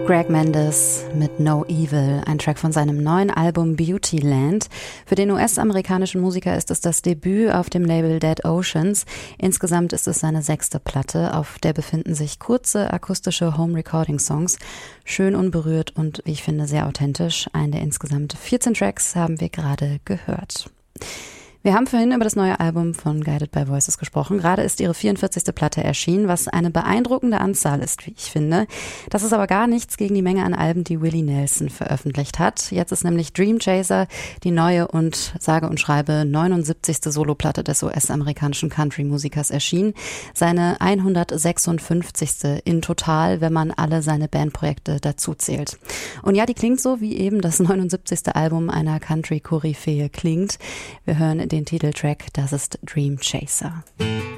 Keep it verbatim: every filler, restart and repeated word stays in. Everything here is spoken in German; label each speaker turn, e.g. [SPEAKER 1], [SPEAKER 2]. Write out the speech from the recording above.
[SPEAKER 1] Greg Mendes mit No Evil, ein Track von seinem neuen Album Beautyland. Für den U S-amerikanischen Musiker ist es das Debüt auf dem Label Dead Oceans. Insgesamt ist es seine sechste Platte, auf der befinden sich kurze akustische Home-Recording-Songs. Schön unberührt und, wie ich finde, sehr authentisch. Einen der insgesamt vierzehn Tracks haben wir gerade gehört. Wir haben vorhin über das neue Album von Guided by Voices gesprochen. Gerade ist ihre vierundvierzigste Platte erschienen, was eine beeindruckende Anzahl ist, wie ich finde. Das ist aber gar nichts gegen die Menge an Alben, die Willie Nelson veröffentlicht hat. Jetzt ist nämlich Dream Chaser die neue und sage und schreibe neunundsiebzigste Soloplatte des U S-amerikanischen Country-Musikers erschienen. Seine hundertsechsundfünfzigste in total, wenn man alle seine Bandprojekte dazu zählt. Und ja, die klingt so, wie eben das neunundsiebzigste Album einer Country-Koryphäe klingt. Wir hören den Titeltrack, das ist Dream Chaser.